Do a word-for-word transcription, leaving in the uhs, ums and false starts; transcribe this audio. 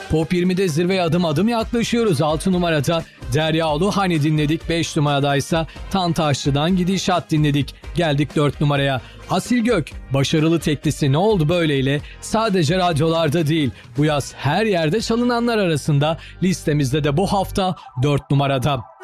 Pop yirmide zirveye adım adım yaklaşıyoruz. altı numarada Derya Uluhani dinledik. beş numaradaysa Tantaşlı'dan Gidişat dinledik. Geldik dört numaraya. Asil Gök, başarılı teklisi Ne Oldu Böyle'yle sadece radyolarda değil, bu yaz her yerde çalınanlar arasında, listemizde de bu hafta dört numarada.